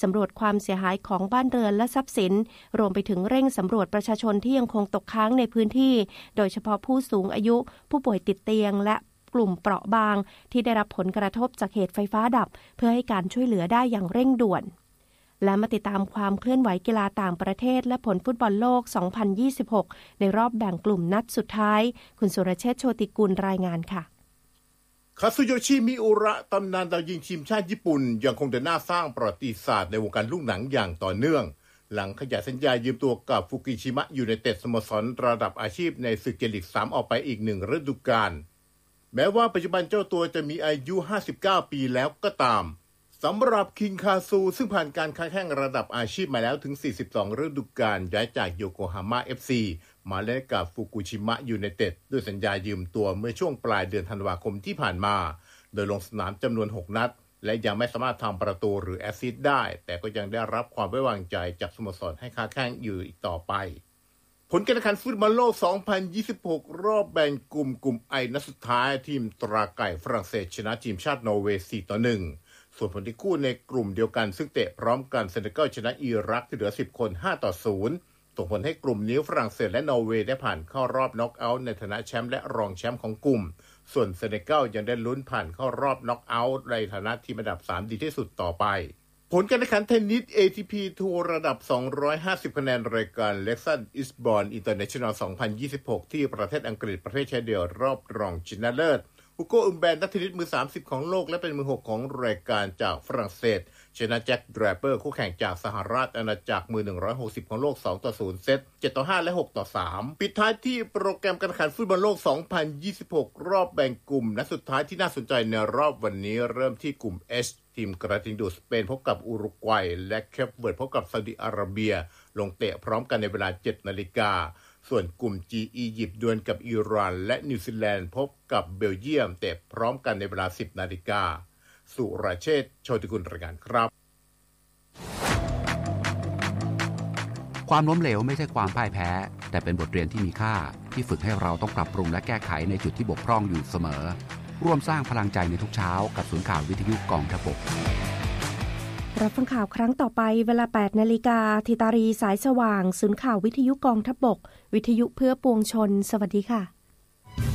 สำรวจความเสียหายของบ้านเรือนและทรัพย์สินรวมไปถึงเร่งสำรวจประชาชนที่ยังคงตกค้างในพื้นที่โดยเฉพาะผู้สูงอายุผู้ป่วยติดเตียงและกลุ่มเปราะบางที่ได้รับผลกระทบจากเหตุไฟฟ้าดับเพื่อให้การช่วยเหลือได้อย่างเร่งด่วนและมาติดตามความเคลื่อนไหวกีฬาต่างประเทศและผลฟุตบอลโลก 2026 ในรอบแบ่งกลุ่มนัดสุดท้ายคุณสุรเชษฐ์โชติกุลรายงานค่ะคาซุโยชิมิอุระตำนานดาวยิงทีมชาติญี่ปุ่นยังคงเดินหน้าสร้างประวัติศาสตร์ในวงการลูกหนังอย่างต่อเนื่องหลังขยายสัญญายืมตัวกับฟุกิชิมะยูไนเต็ดสโมสรระดับอาชีพในศึกเจลีก 3ออกไปอีก1ฤดูกาลแม้ว่าปัจจุบันเจ้าตัวจะมีอายุ59ปีแล้วก็ตามสำหรับคิงคาซูซึ่งผ่านการค้าแข่งระดับอาชีพมาแล้วถึง42ฤดูกาลย้ายจากโยโกฮาม่า FC มาเล่นกับฟุกุชิมะยูไนเต็ดด้วยสัญญายืมตัวเมื่อช่วงปลายเดือนธันวาคมที่ผ่านมาโดยลงสนามจำนวน6นัดและยังไม่สามารถทำประตูหรือแอสซิสต์ได้แต่ก็ยังได้รับความไว้วางใจจากสโมสรให้ค้าแข่งอยู่อีกต่อไปผลการแข่งขันฟุตบอลโลก 2026 รอบแบ่งกลุ่มไอนัดสุดท้ายทีมตราไก่ฝรั่งเศสชนะทีมชาตินอร์เวย์ 4-1 ส่วนผลที่คู่ในกลุ่มเดียวกันซึ่งเตะพร้อมกันเซเนกัลชนะอิรักที่เหลือ10คน5-0ส่งผลให้กลุ่มนี้ฝรั่งเศสและนอร์เวย์ได้ผ่านเข้ารอบน็อกเอาท์ในฐานะแชมป์และรองแชมป์ของกลุ่มส่วนเซเนกัลยังได้ลุ้นผ่านเข้ารอบน็อกเอาท์ในฐานะทีมอันดับ3ดีที่สุดต่อไปผลการแข่งขันเทนนิส ATP ทัวร์ระดับ250คะแนนรายการ Lexus Eastbourne International 2026 ที่ประเทศอังกฤษประเภทชายเดี่ยวรอบรองชนะเลิศฮูโก อึมแบนนักเทนนิสมือ30ของโลกและเป็นมือ6ของรายการจากฝรั่งเศสชนะแจ็คแดรเปอร์คู่แข่งจากสหราชอาณาจักรมือ160ของโลก 2-0 เซต 7-5 และ 6-3 ปิดท้ายที่โปรแกรมการแข่งขันฟุตบอลโลก 2026 รอบแบ่งกลุ่มนัดสุดท้ายที่น่าสนใจในรอบวันนี้เริ่มที่กลุ่ม H ทีมกระทิงดูดสเปนพบกับอุรุกวัยและเคปเวิร์ดพบกับซาอุดิอาระเบียลงเตะพร้อมกันในเวลา 7 นาฬิกาส่วนกลุ่ม G อียิปต์ดวลกับอิหร่านและนิวซีแลนด์พบกับเบลเยียมเตะพร้อมกันในเวลา 10 นาฬิกาสุรเชษฐ์โชติกุลรายงานครับความล้มเหลวไม่ใช่ความพ่ายแพ้แต่เป็นบทเรียนที่มีค่าที่ฝึกให้เราต้องปรับปรุงและแก้ไขในจุดที่บกพร่องอยู่เสมอร่วมสร้างพลังใจในทุกเช้ากับศูนย์ข่าววิทยุกองทัพบกรับฟังข่าวครั้งต่อไปเวลา 8 นาฬิกาธิตารีสายสว่างศูนย์ข่าววิทยุกองทัพบกวิทยุเพื่อปวงชนสวัสดีค่ะ